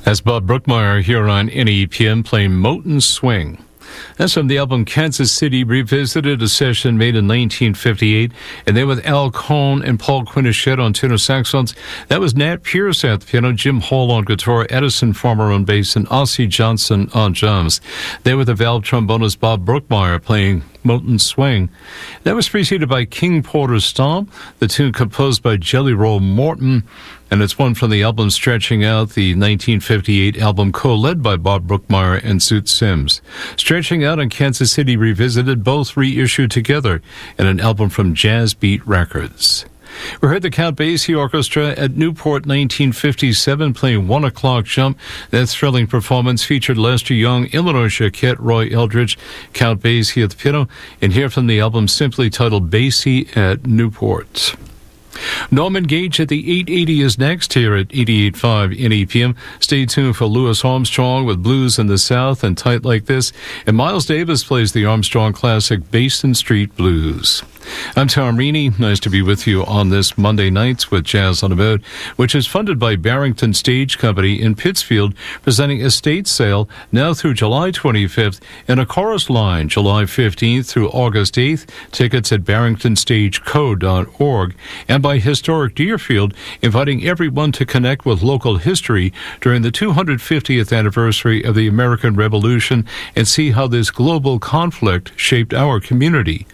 That's Bob Brookmeyer here on NEPM playing Moten Swing. That's from the album Kansas City Revisited, a session made in 1958. And then with Al Cohn and Paul Quinichette on tenor saxophones. That was Nat Pierce at the piano, Jim Hall on guitar, Edison Farmer on bass, and Ossie Johnson on drums. Then with the valve trombonist Bob Brookmeyer playing Moten Swing. That was preceded by King Porter's Stomp, the tune composed by Jelly Roll Morton, and it's one from the album Stretching Out, the 1958 album co-led by Bob Brookmeyer and Zoot Sims. Stretching Out and Kansas City Revisited, both reissued together in an album from Jazz Beat Records. We heard the Count Basie Orchestra at Newport 1957 playing 1 O'Clock Jump. That thrilling performance featured Lester Young, Illinois Jacquette, Roy Eldridge, Count Basie at the piano, and here from the album simply titled Basie at Newport. Norman Gage at the 880 is next here at 88.5 NEPM. Stay tuned for Louis Armstrong with Blues in the South and Tight Like This. And Miles Davis plays the Armstrong classic Basin Street Blues. I'm Tom Reaney. Nice to be with you on this Monday nights with Jazz on the Mode, which is funded by Barrington Stage Company in Pittsfield, presenting Estate Sale now through July 25th and a chorus line July 15th through August 8th. Tickets at barringtonstageco.org. And by Historic Deerfield, inviting everyone to connect with local history during the 250th anniversary of the American Revolution and see how this global conflict shaped our community.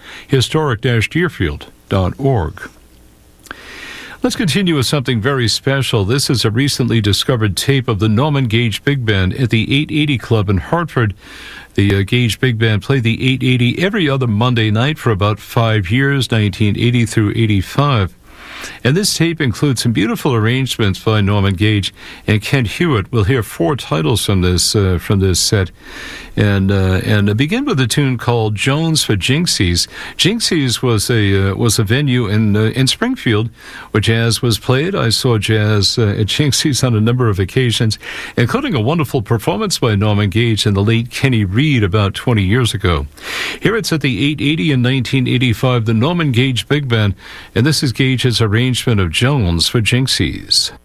Historic-Deerfield.org. Let's continue with something very special. This is a recently discovered tape of the Norman Gage Big Band at the 880 Club in Hartford. The Gage Big Band played the 880 every other Monday night for about 5 years, 1980 through 85. And this tape includes some beautiful arrangements by Norman Gage and Kent Hewitt. We'll hear 4 titles from this set, and begin with a tune called Jones for Jinxies. Jinxies was a venue in Springfield where jazz was played. I saw jazz at Jinxies on a number of occasions, including a wonderful performance by Norman Gage and the late Kenny Reed about 20 years ago. Here it's at the 880 in 1985, the Norman Gage Big Band, and this is Gage's arrangement of Jones for Jinxies.